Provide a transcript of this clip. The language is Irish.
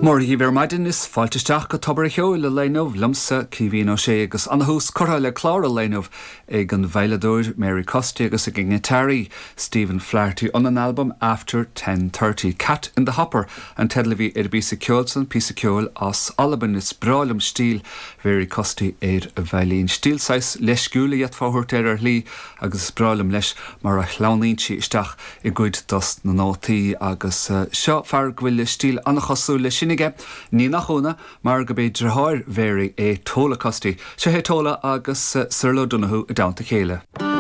Mór hí bhar maidin is fáilteteach go tobar cheo le léinmh lumsa cíhín ó sé agus anthús chortha le chlár a léinmh ag an bheileadúir Mary Costy agus ag Gnatarí Stephen Flaherty on an album After 10:30. Cat in the Hopper an tedlahí ar bí sa ceolsan pí sa ceol as Alban is brálam stíl Mary Costy ar a bheilín. Stíl sais leisciúla iad fáthúirt ar lí agus brálam leis mar a chlánaín si isteach i gcuid dost na nótaí agus seo fear ghuiile stíl annachosú le sinnig ní nachúna mar go bé drathir Mary é tóla Costy. Se hé tóla agus Sir Lo Donoghue a downta chéile.